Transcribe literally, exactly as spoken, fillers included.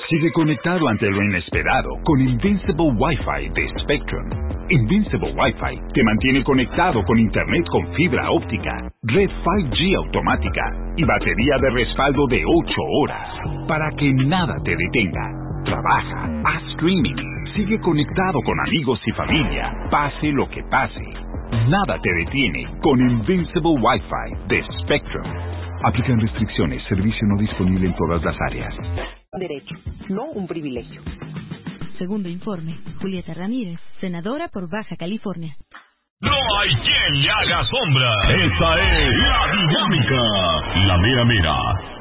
Sigue conectado ante lo inesperado con Invincible Wi-Fi de Spectrum. Invincible Wi-Fi te mantiene conectado con Internet con fibra óptica, red cinco G automática y batería de respaldo de ocho horas para que nada te detenga. Trabaja, haz streaming, sigue conectado con amigos y familia, pase lo que pase. Nada te detiene con Invincible Wi-Fi de Spectrum. Aplican restricciones, servicio no disponible en todas las áreas. Derecho, no un privilegio. Segundo informe, Julieta Ramírez, senadora por Baja California. No hay quien le haga sombra. Esta es La Dinámica, la mera mera.